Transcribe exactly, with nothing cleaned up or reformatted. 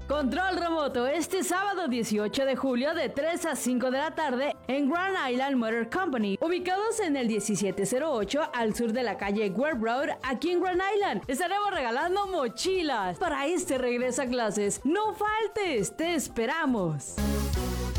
Control remoto este sábado dieciocho de julio de tres a cinco de la tarde en Grand Island Motor Company, ubicados en el diecisiete cero ocho al sur de la calle Webb Road, aquí en Grand Island. Estaremos regalando mochilas para este regreso a clases. No faltes, te esperamos.